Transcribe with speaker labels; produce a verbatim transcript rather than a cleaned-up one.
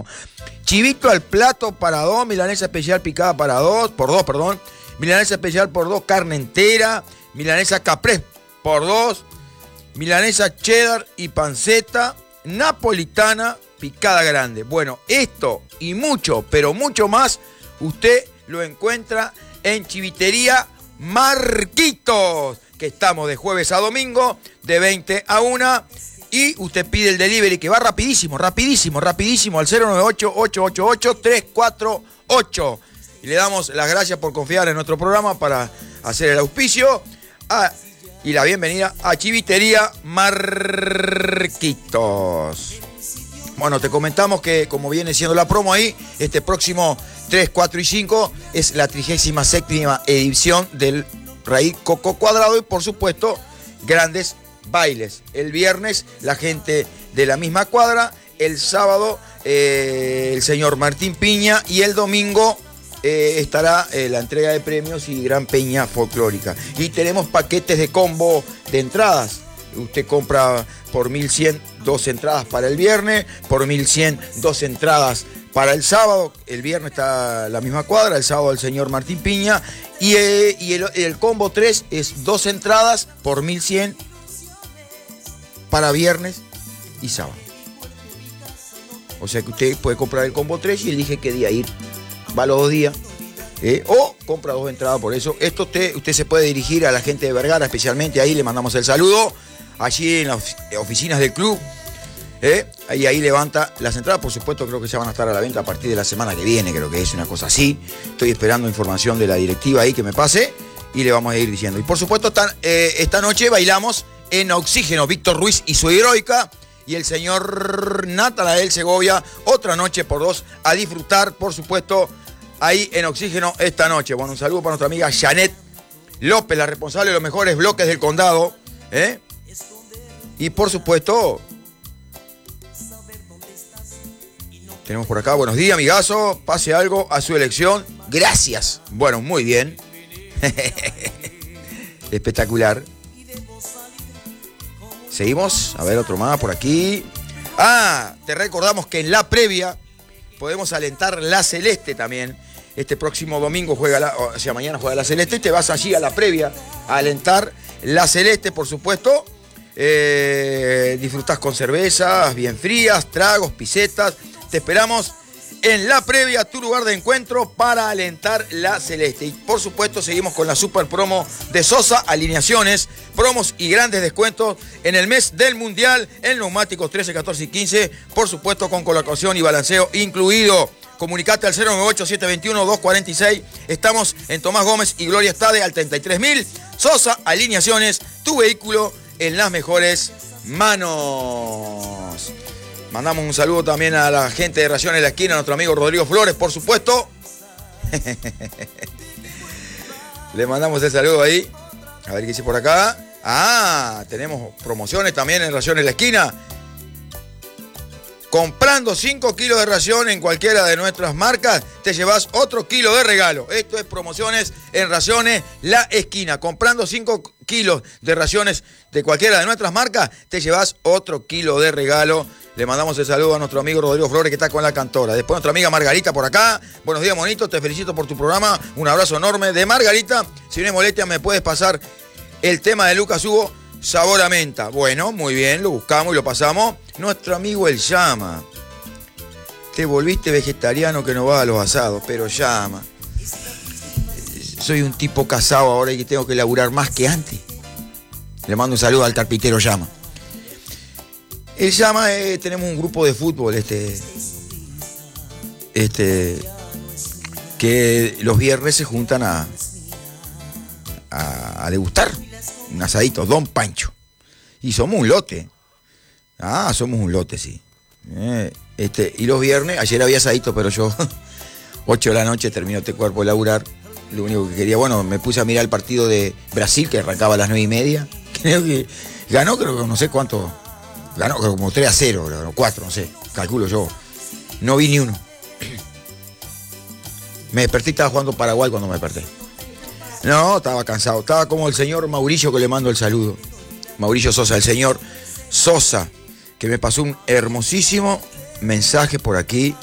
Speaker 1: buenísimo. Chivito al plato para dos, milanesa especial picada para dos, por dos, perdón. Milanesa especial por dos, carne entera. Milanesa caprés por dos. Milanesa cheddar y panceta. Napolitana picada grande. Bueno, esto y mucho, pero mucho más, usted lo encuentra en Chivitería Marquitos, que estamos de jueves a domingo, de veinte a una, y usted pide el delivery, que va rapidísimo, rapidísimo, rapidísimo, al cero nueve ocho, ocho ocho ocho, tres cuatro ocho. Y le damos las gracias por confiar en nuestro programa para hacer el auspicio a, y la bienvenida a Chivitería Marquitos. Bueno, te comentamos que, como viene siendo la promo ahí, este próximo tres, cuatro y cinco es la trigésima séptima edición del Raíz Coco Cuadrado y, por supuesto, grandes bailes. El viernes, la gente de la misma cuadra. El sábado, eh, el señor Martín Piña. Y el domingo eh, estará eh, la entrega de premios y gran peña folclórica. Y tenemos paquetes de combo de entradas. Usted compra por mil cien dos entradas para el viernes, por mil cien dos entradas para el sábado. El viernes está la misma cuadra, el sábado el señor Martín Piña. Y, eh, y el, el combo tres es dos entradas por mil cien para viernes y sábado. O sea que usted puede comprar el combo tres y elige qué día ir. Va los dos días. Eh, o compra dos entradas por eso. Esto usted, usted se puede dirigir a la gente de Vergara, especialmente ahí le mandamos el saludo. Allí en las oficinas del club. ¿Eh? Ahí, ahí levanta las entradas, por supuesto creo que ya van a estar a la venta a partir de la semana que viene, creo que es una cosa así. Estoy esperando información de la directiva ahí que me pase y le vamos a ir diciendo. Y por supuesto esta, eh, esta noche bailamos en Oxígeno, Víctor Ruiz y su heroica y el señor Natanael Segovia, otra noche por dos a disfrutar, por supuesto, ahí en Oxígeno esta noche. Bueno, un saludo para nuestra amiga Janet López, la responsable de los mejores bloques del condado, ¿eh? Y por supuesto, tenemos por acá, buenos días, amigazo, pase algo a su elección. Gracias. Bueno, muy bien. Espectacular. Seguimos, a ver otro más por aquí. Ah, te recordamos que en la previa podemos alentar la Celeste también. Este próximo domingo juega la, o sea, mañana juega la Celeste. Te vas allí a la previa a alentar la Celeste, por supuesto. Eh, disfrutás con cervezas bien frías, tragos, pisetas. Te esperamos en la previa, tu lugar de encuentro para alentar la Celeste. Y por supuesto seguimos con la super promo de Sosa Alineaciones, promos y grandes descuentos en el mes del Mundial en neumáticos trece, catorce y quince, por supuesto con colocación y balanceo incluido. Comunicate al cero nueve ocho, siete dos uno, dos cuatro seis. Estamos en Tomás Gómez y Gloria Estade al treinta y tres mil. Sosa Alineaciones, tu vehículo en las mejores manos. Mandamos un saludo también a la gente de Raciones La Esquina, a nuestro amigo Rodrigo Flores, por supuesto. Le mandamos el saludo ahí. A ver qué dice por acá. Ah, tenemos promociones también en Raciones La Esquina. Comprando cinco kilos de ración en cualquiera de nuestras marcas, te llevas otro kilo de regalo. Esto es promociones en Raciones La Esquina. Comprando cinco kilos de raciones de cualquiera de nuestras marcas, te llevas otro kilo de regalo. Le mandamos el saludo a nuestro amigo Rodrigo Flores, que está con la cantora. Después nuestra amiga Margarita por acá. Buenos días, monito. Te felicito por tu programa. Un abrazo enorme de Margarita. Si no es molestia, me puedes pasar el tema de Lucas Hugo, Sabor a Menta. Bueno, muy bien, lo buscamos y lo pasamos. Nuestro amigo El Llama. Te volviste vegetariano que no va a los asados, pero Llama. Soy un tipo casado ahora y que tengo que laburar más que antes. Le mando un saludo al carpintero Llama. El Llama, eh, tenemos un grupo de fútbol, este, este, que los viernes se juntan a, a, a degustar un asadito, Don Pancho. Y somos un lote. Ah, somos un lote, sí. Eh, este, y los viernes, ayer había asadito, pero yo, ocho de la noche, terminó este cuerpo de laburar. Lo único que quería, bueno, me puse a mirar el partido de Brasil, que arrancaba a las nueve y media. Creo que ganó, creo que no sé cuánto. Ganó como tres a cero, cuatro, no sé, calculo yo. No vi ni uno. Me desperté y estaba jugando Paraguay cuando me desperté. No, estaba cansado. Estaba como el señor Mauricio, que le mando el saludo. Mauricio Sosa, el señor Sosa, que me pasó un hermosísimo mensaje por aquí